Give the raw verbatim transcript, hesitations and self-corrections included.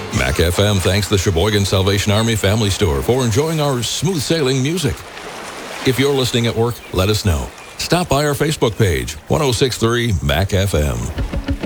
Mac F M thanks the Sheboygan Salvation Army Family Store for enjoying our smooth sailing music. If you're listening at work, let us know. Stop by our Facebook page, ten sixty-three Mac F M.